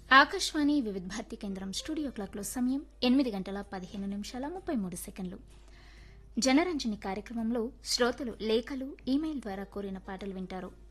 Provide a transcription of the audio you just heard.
ఆకాశవాణి వివిధ భారతి కేంద్రం స్టూడియో క్లాక్లో సమయం 8:15 జనరంజని కార్యక్రమంలో శ్రోతలు లేఖలు, ఇమెయిల్ ద్వారా కోరిన పాటలు వింటారు.